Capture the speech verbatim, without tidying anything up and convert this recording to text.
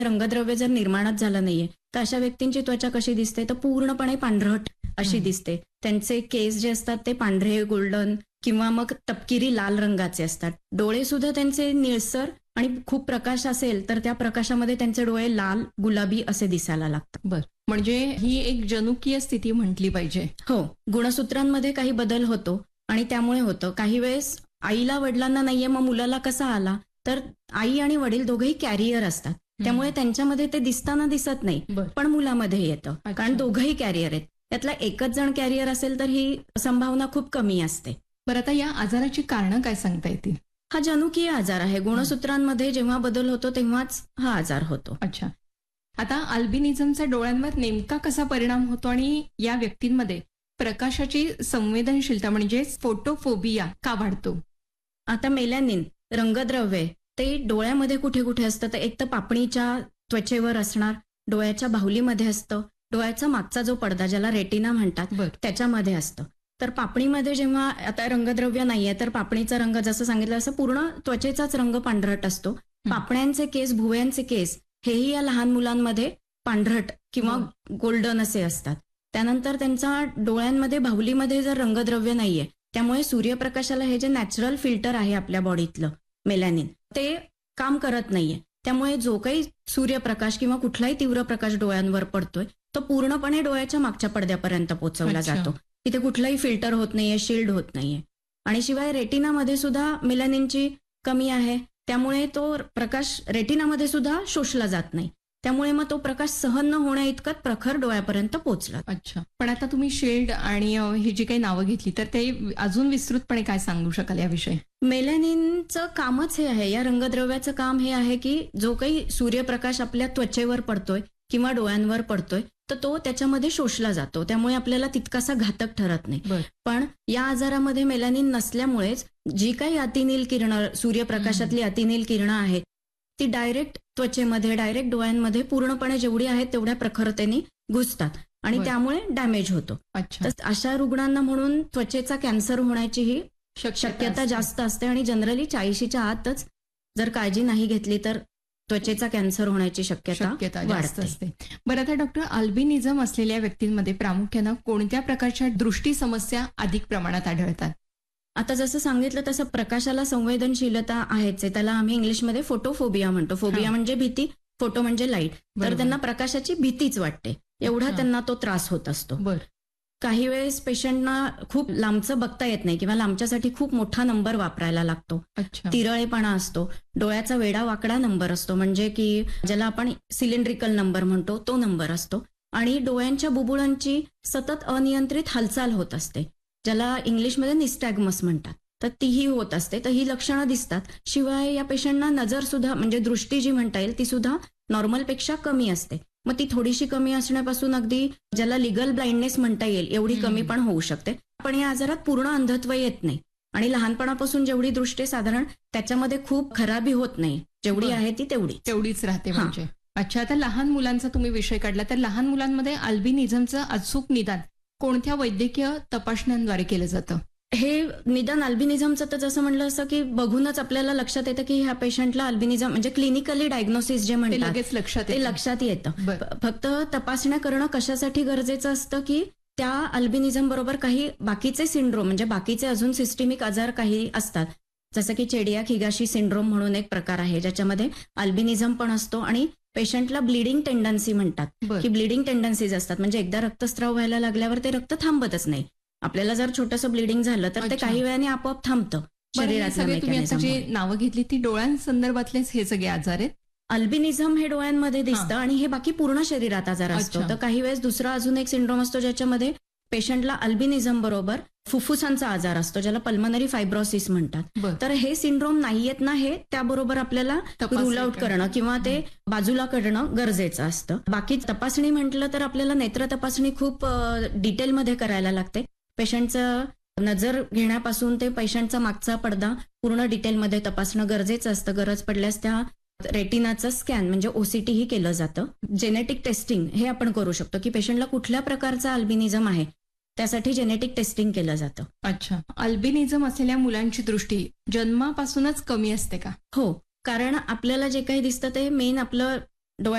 रंगद्रव्य जर निर्माणच झालं नाहीये तर अशा व्यक्तींची त्वचा कशी दिसते तर पूर्णपणे पांढरट अशी दिसते. त्यांचे केस जे असतात ते पांढरे गोल्डन किंवा मग तपकिरी लाल रंगाचे असतात. डोळे सुद्धा त्यांचे निळसर आणि खूप प्रकाश असेल तर त्या प्रकाशामध्ये त्यांचे डोळे लाल गुलाबी असे दिसायला लागतात. बर, म्हणजे ही एक जनुकीय स्थिती म्हटली पाहिजे. हो, गुणसूत्रांमध्ये काही बदल होतो आणि त्यामुळे होतं. काही वेळेस आईला वडिलांना नाहीये मग मुलाला कसा आला तर आई आणि वडील दोघेही कॅरियर असतात त्यामुळे त्यांच्यामध्ये ते दिसताना दिसत नाही पण मुलामध्ये येतं कारण दोघंही कॅरियर आहेत. त्यातला एकच जण कॅरियर असेल तर ही संभावना खूप कमी असते. बरं, आता या आजाराची कारणं काय सांगता येतील? हा जनुकीय आजार आहे. गुणसूत्रांमध्ये जेव्हा बदल होतो तेव्हाच हा आजार होतो. अच्छा, आता अल्बिनिझमचा डोळ्यांवर नेमका कसा परिणाम होतो आणि या व्यक्तींमध्ये प्रकाशाची संवेदनशीलता म्हणजे फोटोफोबिया का वाढतो? आता मेलॅनिन रंगद्रव्य ते डोळ्यामध्ये कुठे कुठे असतं तर एक तर पापणीच्या त्वचेवर असणार, डोळ्याच्या बाहुलीमध्ये असतं, डोळ्याचा मागचा जो पडदा ज्याला रेटिना म्हणतात त्याच्यामध्ये असतं. तर पापणीमध्ये जेव्हा आता रंगद्रव्य नाहीये तर पापणीचा रंग जसं सांगितलं असं पूर्ण त्वचेचाच रंग पांढरट असतो. पापण्यांचे केस, भुवयांचे केस हेही या लहान मुलांमध्ये पांढरट किंवा गोल्डन असे असतात. त्यानंतर त्यांचा डोळ्यांमध्ये बाहुलीमध्ये जर रंगद्रव्य नाहीये त्यामुळे सूर्यप्रकाशाला हे जे नॅचरल फिल्टर आहे आपल्या बॉडीतलं मेलॅनिन ते काम करत नाहीये. त्यामुळे जो काही सूर्यप्रकाश किंवा कुठलाही तीव्र प्रकाश डोळ्यांवर पडतोय तो पूर्णपणे डोळ्याच्या मागच्या पडद्यापर्यंत पोहोचवला जातो. तिथे कुठलाही फिल्टर होत नाहीये, शिल्ड होत नाहीये. आणि शिवाय रेटिनामध्ये सुद्धा मेलॅनिनची कमी आहे त्यामुळे तो प्रकाश रेटिनामध्ये सुद्धा शोषला जात नाही. त्यामुळे मग तो प्रकाश सहन न होण्या इतकत प्रखर डोळ्यापर्यंत पोहोचला. अच्छा, पण आता तुम्ही शिल्ड आणि ही जी काही नावं घेतली तर ते अजून विस्तृतपणे काय सांगू शकाल याविषयी? मेलॅनिनचं कामच हे आहे, या रंगद्रव्याचं काम हे आहे की जो काही सूर्यप्रकाश आपल्या त्वचेवर पडतोय किंवा डोळ्यांवर पडतोय तर तो त्याच्यामध्ये शोषला जातो. त्यामुळे आपल्याला तितकासा घातक ठरत नाही. पण या आजारामध्ये मेलॅनिन नसल्यामुळेच जी काही अतिनील किरणं, सूर्यप्रकाशातली अतिनील किरणं आहेत ती डायरेक्ट त्वचेमध्ये, डायरेक्ट डोळ्यांमध्ये पूर्णपणे जेवढी आहेत तेवढ्या प्रखरतेने घुसतात आणि त्यामुळे डॅमेज होतो. तर अशा रुग्णांना म्हणून त्वचेचा कॅन्सर होण्याची ही शक्यता जास्त असते आणि जनरली चाळीशीच्या आतच जर काळजी नाही घेतली तर त्वचेचा कॅन्सर होण्याची शक्यता जास्त असते. बरं, आता डॉक्टर, अल्बिनिझम असलेल्या व्यक्तींमध्ये प्रामुख्यानं कोणत्या प्रकारच्या दृष्टी समस्या अधिक प्रमाणात आढळतात? आता जसं सांगितलं तसं प्रकाशाला संवेदनशीलता आहेच, त्याला आम्ही इंग्लिशमध्ये फोटोफोबिया म्हणतो. फोबिया म्हणजे भीती, फोटो म्हणजे लाईट. तर त्यांना प्रकाशाची भीतीच वाटते, एवढा त्यांना तो त्रास होत असतो. काही वेळेस पेशंटना खूप लांबचं बघता येत नाही किंवा लांबच्यासाठी खूप मोठा नंबर वापरायला लागतो. तिरळेपणा असतो, डोळ्याचा वेडा वाकडा नंबर असतो म्हणजे की ज्याला आपण सिलेंड्रिकल नंबर म्हणतो तो नंबर असतो. आणि डोळ्यांच्या बुबुळांची सतत अनियंत्रित हालचाल होत असते ज्याला इंग्लिशमध्ये निस्टॅग्मस म्हणतात. तर तीही होत असते. तर ही लक्षणं दिसतात. शिवाय या पेशंटना नजर सुद्धा म्हणजे दृष्टी जी म्हणता येईल ती सुद्धा नॉर्मलपेक्षा कमी असते. मग ती थोडीशी कमी असण्यापासून अगदी ज्याला लिगल ब्लाइंडनेस म्हणता येईल एवढी कमी पण होऊ शकते. पण या आजारात पूर्ण अंधत्व येत नाही आणि लहानपणापासून जेवढी दृष्टी साधारण त्याच्यामध्ये खूप खराबी होत नाही, जेवढी आहे ती तेवढी तेवढीच राहते म्हणजे. अच्छा, आता लहान मुलांचा तुम्ही विषय काढला तर लहान मुलांमध्ये अल्बिनिझमचं अचूक निदान कोणत्या वैद्यकीय तपासण्यांद्वारे केलं जातं? हे निदान अल्बिनिझमचं तर जसं म्हणलं असं की बघूनच आपल्याला लक्षात येतं की ह्या पेशंटला अल्बिनिझम म्हणजे क्लिनिकली डायग्नोसिस जे म्हणतात लगेच लक्षात ते लक्षात येतं. फक्त तपासण्या करणं कशासाठी गरजेचं असतं की त्या अल्बिनिझम बरोबर काही बाकीचे सिंड्रोम म्हणजे बाकीचे अजून सिस्टेमिक आजार काही असतात. जसं की चेडियाक हिगाशी सिंड्रोम म्हणून एक प्रकार आहे ज्याच्यामध्ये अल्बिनिझम पण असतो आणि पेशंटला ब्लिडिंग टेंडन्सी म्हणतात की ब्लिडिंग टेंडन्सीज असतात म्हणजे एकदा रक्तस्राव व्हायला लागल्यावर ते रक्त थांबतच नाही. आपल्याला जर छोटंसं ब्लिडिंग झालं तर ते काही वेळाने आपोआप थांबतं शरीरातलं. जी नावं घेतली ती डोळ्यांसंदर्भातलेच हे सगळे आजार आहेत. अल्बिनिझम हे डोळ्यांमध्ये दिसतं आणि हे बाकी पूर्ण शरीरात आजार असतो. तर काही वेळेस दुसरा अजून एक सिंड्रोम असतो ज्याच्यामध्ये पेशंटला अल्बिनिझम बरोबर फुफ्फुसांचा आजार असतो ज्याला पल्मनरी फायब्रोसिस म्हणतात. तर हे सिंड्रोम नाही येत ना हे त्याबरोबर आपल्याला रूल आउट करणं किंवा ते बाजूला करणं गरजेचं असतं. बाकी तपासणी म्हटलं तर आपल्याला नेत्र तपासणी खूप डिटेलमध्ये करायला लागते. पेशंटचं नजर घेण्यापासून ते पेशंटचा मागचा पडदा पूर्ण डिटेलमध्ये तपासणं गरजेचं असतं. गरज पडल्यास त्या रेटिनाचं स्कॅन म्हणजे ओसीटी ही केलं जातं. जेनेटिक टेस्टिंग हे आपण करू शकतो की पेशंटला कुठल्या प्रकारचा अल्बिनिझम आहे त्यासाठी जेनेटिक टेस्टिंग केलं जातं. अच्छा, अल्बिनिझम असलेल्या मुलांची दृष्टी जन्मापासूनच कमी असते का? हो, कारण आपल्याला जे काही दिसतं ते मेन आपलं